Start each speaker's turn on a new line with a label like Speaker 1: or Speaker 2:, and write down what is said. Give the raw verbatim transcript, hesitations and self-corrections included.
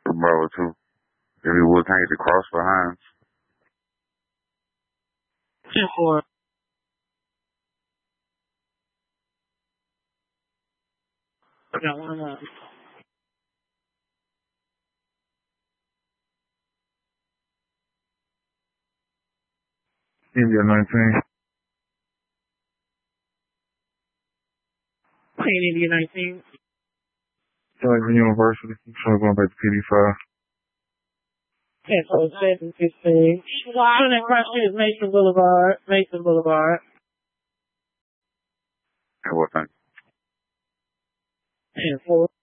Speaker 1: Bravo two. If he would, can I get the cross behind?
Speaker 2: ten four. I got one more.
Speaker 3: India nineteen.
Speaker 2: Queen India nineteen.
Speaker 3: Franklin University. So going back to P D five.
Speaker 2: ten four seven fifteen. One and front is Mason Boulevard. Mason Boulevard.
Speaker 1: And what thing?
Speaker 2: ten four.